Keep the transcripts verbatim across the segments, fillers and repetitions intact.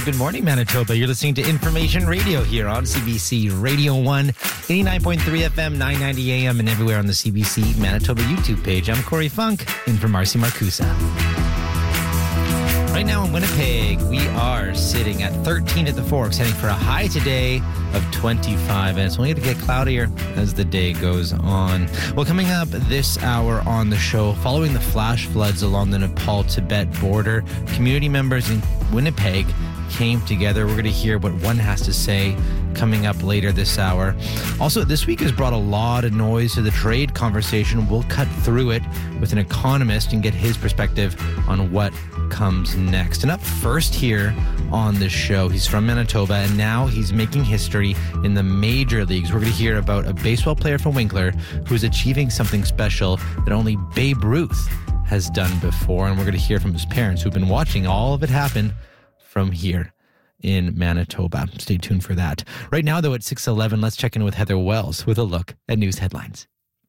good morning, Manitoba. You're listening to Information Radio here on C B C Radio one, eighty-nine point three F M, nine ninety A M, and everywhere on the C B C Manitoba YouTube page. I'm Corey Funk, in for Marcy Marcusa. Right now in Winnipeg, we are sitting at thirteen at the Forks, heading for a high today of twenty-five, and it's only going to get cloudier as the day goes on. Well, coming up this hour on the show, following the flash floods along the Nepal-Tibet border, community members in Winnipeg came together. We're going to hear what one has to say coming up later this hour. Also, this week has brought a lot of noise to the trade conversation. We'll cut through it with an economist and get his perspective on what comes next. And up first here on the show, he's from Manitoba, and now he's making history in the major leagues. We're going to hear about a baseball player from Winkler who's achieving something special that only Babe Ruth has done before. And we're going to hear from his parents who've been watching all of it happen from here in Manitoba. Stay tuned for that. Right now, though, at six eleven, let's check in with Heather Wells with a look at news headlines.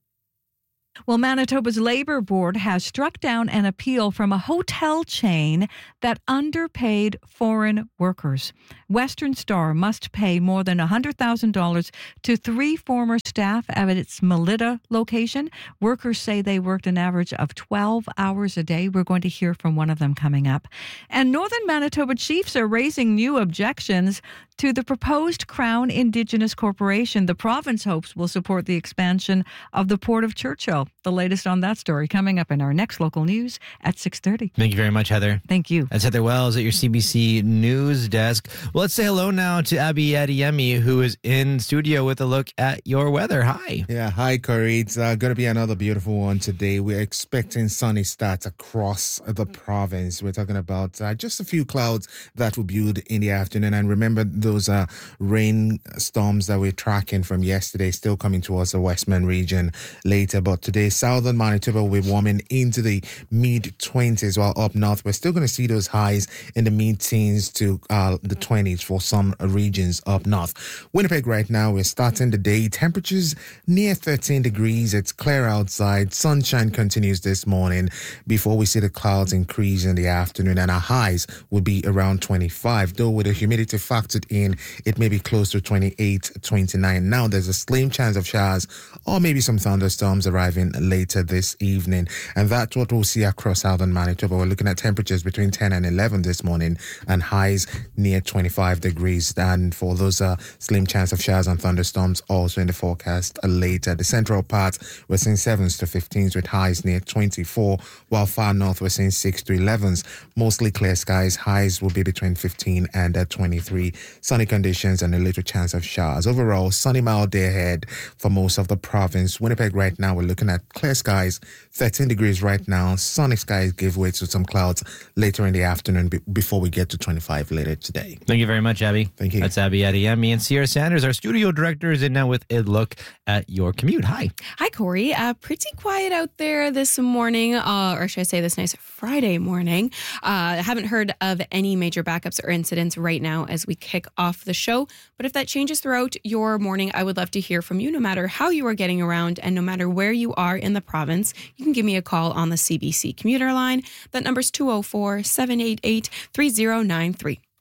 Well, Manitoba's Labour Board has struck down an appeal from a hotel chain that underpaid foreign workers. Western Star must pay more than one hundred thousand dollars to three former staff at its Melita location. Workers say they worked an average of twelve hours a day. We're going to hear from one of them coming up. And Northern Manitoba chiefs are raising new objections to the proposed Crown Indigenous Corporation. The province hopes will support the expansion of the Port of Churchill. The latest on that story coming up in our next local news at six thirty. Thank you very much, Heather. Thank you. That's Heather Wells at your C B C News Desk. Well, let's say hello now to Abby Adeyemi, who is in studio with a look at your weather. Hi. Yeah, hi, Corey. It's uh, going to be another beautiful one today. We're expecting sunny starts across the province. We're talking about uh, just a few clouds that will build in the afternoon. And remember, those uh, rain storms that we're tracking from yesterday still coming towards the Westman region later. But today, southern Manitoba will be warming into the mid-twenties, while up north, we're still going to see those highs in the mid-teens to uh, the twenties for some regions up north. Winnipeg right now, we're starting the day. Temperatures near thirteen degrees. It's clear outside. Sunshine continues this morning before we see the clouds increase in the afternoon, and our highs will be around twenty-five. Though with the humidity factored in, it may be close to twenty-eight, twenty-nine. Now there's a slim chance of showers or maybe some thunderstorms arriving later this evening, and that's what we'll see across southern Manitoba. We're looking at temperatures between ten and eleven this morning and highs near twenty-five degrees. And for those uh, slim chance of showers and thunderstorms also in the forecast uh, later. The central part, we're seeing sevens to fifteens with highs near twenty-four, while far north we're seeing six to elevens. Mostly clear skies. Highs will be between fifteen and uh, twenty-three. Sunny conditions and a little chance of showers. Overall, sunny mild day ahead for most of the province. Winnipeg right now, we're looking at clear skies, thirteen degrees right now. Sunny skies give way to some clouds later in the afternoon b- before we get to twenty-five later today. Thank you very much, Abby. Thank you. That's Abby Adeyemi. And Sierra Sanders, our studio director, is in now with a look at your commute. Hi. Hi, Corey. Uh, pretty quiet out there this morning, uh, or should I say this nice Friday morning. I uh, haven't heard of any major backups or incidents right now as we kick off the show. But if that changes throughout your morning, I would love to hear from you, no matter how you are getting around and no matter where you are in the province. You can give me a call on the C B C commuter line. That number's two oh four, seven eight eight, three oh nine three.